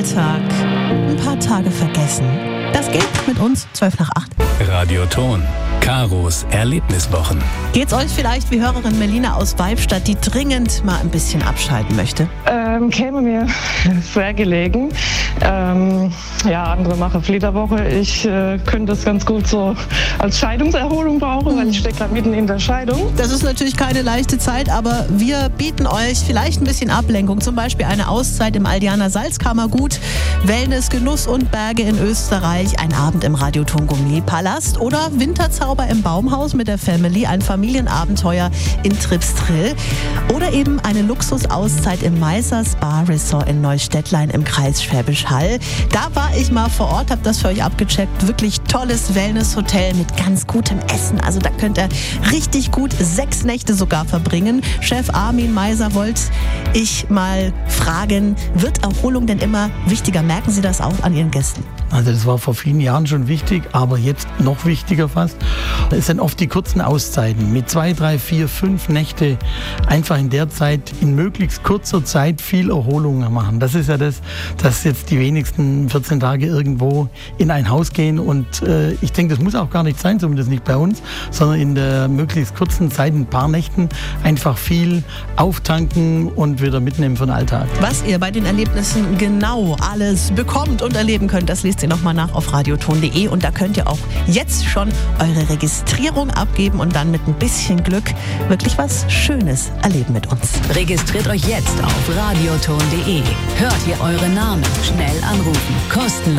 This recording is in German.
Alltag ein paar Tage vergessen. Das geht mit uns 7:55. Radioton. Karos Erlebniswochen. Geht's euch vielleicht wie Hörerin Melina aus Weibstadt, die dringend mal ein bisschen abschalten möchte? Käme mir sehr gelegen. Andere machen Flitterwoche. Ich könnte das ganz gut so als Scheidungserholung brauchen, weil ich stecke gerade mitten in der Scheidung. Das ist natürlich keine leichte Zeit, aber wir bieten euch vielleicht ein bisschen Ablenkung. Zum Beispiel eine Auszeit im Aldianer Salzkammergut, Wellness, Genuss und Berge in Österreich, ein Abend im Radioton Gourmet-Palast oder Winterzauber im Baumhaus mit der Family, ein Familienabenteuer in Tripstrill oder eben eine Luxusauszeit im Meiser Spa Resort in Neustädtlein im Kreis Schwäbisch Hall. Da war ich mal vor Ort, habe das für euch abgecheckt. Wirklich tolles Wellness-Hotel mit ganz gutem Essen. Also da könnt ihr richtig gut 6 Nächte sogar verbringen. Chef Armin Meiser wollte ich mal fragen, wird Erholung denn immer wichtiger? Merken Sie das auch an Ihren Gästen? Also das war vor vielen Jahren schon wichtig, aber jetzt noch wichtiger fast. Es sind oft die kurzen Auszeiten mit 2, 3, 4, 5 Nächte einfach in der Zeit in möglichst kurzer Zeit viel Erholung machen. Das ist ja das, dass jetzt die wenigsten 14 Tage irgendwo in ein Haus gehen und ich denke, das muss auch gar nicht sein, zumindest nicht bei uns, sondern in der möglichst kurzen Zeit, ein paar Nächten, einfach viel auftanken und wieder mitnehmen für den Alltag. Was ihr bei den Erlebnissen genau alles bekommt und erleben könnt, das lest ihr nochmal nach auf radioton.de und da könnt ihr auch jetzt schon eure Registrierung abgeben und dann mit ein bisschen Glück wirklich was Schönes erleben mit uns. Registriert euch jetzt auf radioton.de. Hört ihr eure Namen, schnell anrufen, kostenlos.